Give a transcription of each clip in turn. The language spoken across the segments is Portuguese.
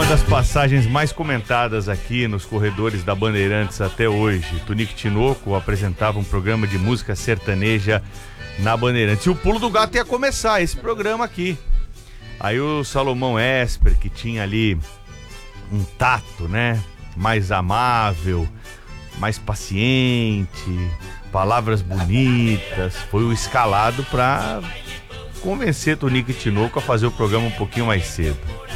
das passagens mais comentadas aqui nos corredores da Bandeirantes até hoje. Tonico e Tinoco apresentavam um programa de música sertaneja na Bandeirantes. E o Pulo do Gato ia começar esse programa aqui. Aí o Salomão Esper, que tinha ali um tato, né? Mais amável, mais paciente, palavras bonitas, foi o escalado para convencer Tonico e Tinoco a fazer o programa um pouquinho mais cedo.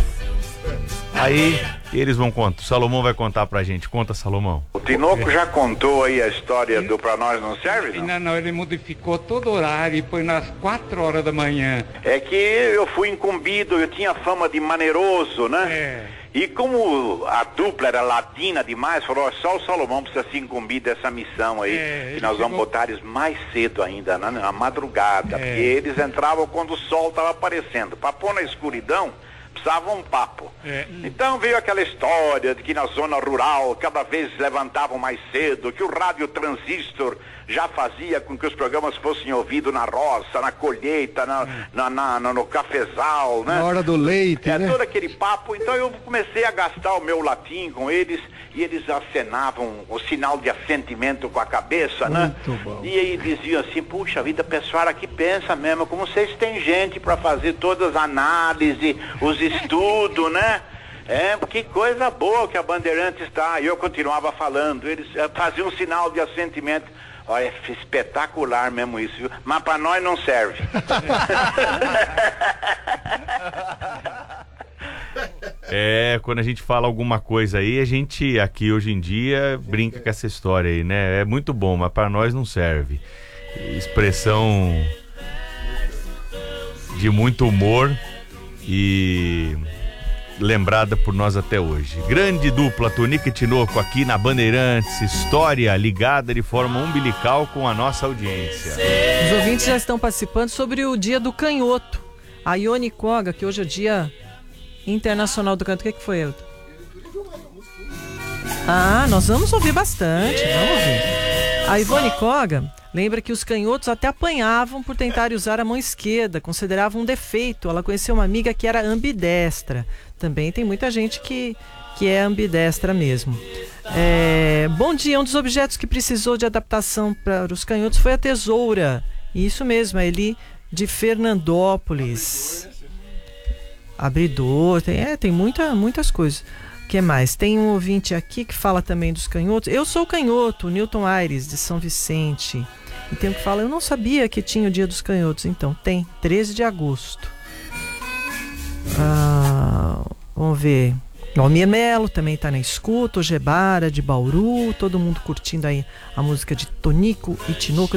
Aí eles vão contar, o Salomão vai contar pra gente. Conta, Salomão. O Tinoco já contou aí a história do Pra Nós Não Serve? Não, ele modificou todo o horário e foi nas 4 horas da manhã. É que eu fui incumbido, eu tinha fama de maneiroso, né? É. E como a dupla era ladina demais, falou, só o Salomão precisa se incumbir dessa missão aí, que nós vamos botar eles mais cedo ainda, na madrugada, porque eles entravam quando o sol estava aparecendo. Pra pôr na escuridão, precisava um papo. Então veio aquela história de que na zona rural cada vez levantavam mais cedo, que o rádio transistor já fazia com que os programas fossem ouvidos na roça, na colheita, no cafezal, né? Na hora do leite, né? Todo aquele papo. Então eu comecei a gastar o meu latim com eles e eles acenavam o sinal de assentimento com a cabeça, né? Muito bom. E aí diziam assim, puxa vida, pessoal aqui pensa mesmo, como vocês têm gente para fazer todas as análises, os estudos, né? Que coisa boa que a Bandeirantes está. E eu continuava falando, eles faziam um sinal de assentimento. Olha, é espetacular mesmo isso, viu? Mas para nós não serve. Quando a gente fala alguma coisa aí, a gente aqui hoje em dia brinca com essa história aí, né? É muito bom, mas para nós não serve. Expressão de muito humor e lembrada por nós até hoje. Grande dupla Tonico e Tinoco aqui na Bandeirantes, história ligada de forma umbilical com a nossa audiência. Os ouvintes já estão participando sobre o Dia do Canhoto. A Ione Koga, que hoje é o Dia Internacional do Canhoto. O que foi, Elton? Nós vamos ouvir bastante, vamos ouvir. A Ivone Koga lembra que os canhotos até apanhavam por tentarem usar a mão esquerda, consideravam um defeito. Ela conheceu uma amiga que era ambidestra. Também tem muita gente que é ambidestra mesmo. Bom dia, um dos objetos que precisou de adaptação para os canhotos foi a tesoura. Isso mesmo, a Eli de Fernandópolis. Abridor, tem muitas coisas. O que mais? Tem um ouvinte aqui que fala também dos canhotos. Eu sou canhoto, Newton Aires, de São Vicente. E tem um que fala, eu não sabia que tinha o Dia dos Canhotos. Então, tem, 13 de agosto. Vamos ver. Almir Melo também está na escuta. O Gebara de Bauru. Todo mundo curtindo aí a música de Tonico e Tinoco.